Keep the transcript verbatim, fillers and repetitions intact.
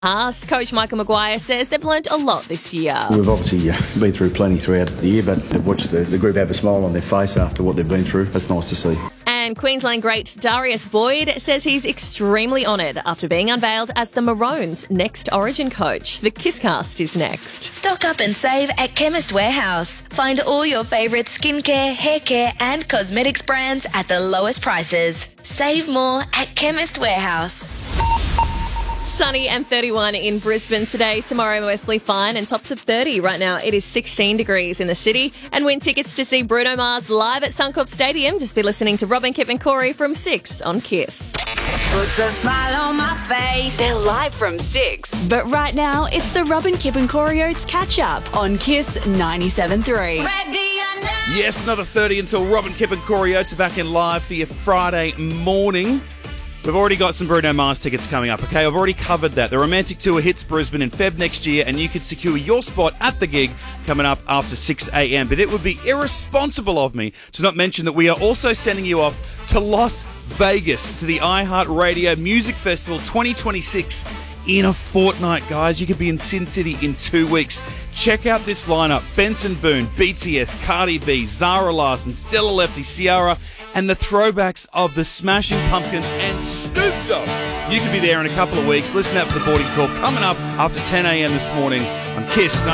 Asked, Coach Michael Maguire says they've learnt a lot this year. We've obviously uh, been through plenty throughout the year, but to watch the, the group have a smile on their face after what they've been through, that's nice to see. And Queensland great Darius Boyd says he's extremely honoured after being unveiled as the Maroons' next Origin coach. The Kisscast is next. Stock up and save at Chemist Warehouse. Find all your favourite skincare, hair care and cosmetics brands at the lowest prices. Save more at Chemist Warehouse. Sunny and thirty-one in Brisbane today. Tomorrow mostly fine and tops of thirty. Right now it is sixteen degrees in the city. And win tickets to see Bruno Mars live at Suncorp Stadium. Just be listening to Robin, Kip and Corey from six on Kiss. Puts a smile on my face. They're live from six. But right now, it's the Robin, Kip and Corey Oates catch-up on Kiss ninety-seven point three. Yes, another thirty until Robin, Kip and Corey Oates are back in live for your Friday morning. We've already got some Bruno Mars tickets coming up, okay? I've already covered that. The Romantic Tour hits Brisbane in Feb next year, and you could secure your spot at the gig coming up after six a.m. But it would be irresponsible of me to not mention that we are also sending you off to Las Vegas, to the iHeartRadio Music Festival twenty twenty-six in a fortnight, guys. You could be in Sin City in two weeks. Check out this lineup. Benson Boone, B T S, Cardi B, Zara Larsson, Stella Lefty, Ciara, and the throwbacks of the Smashing Pumpkins and Snoop Dogg. You could be there in a couple of weeks. Listen out for the boarding call coming up after ten a.m. this morning on Kiss.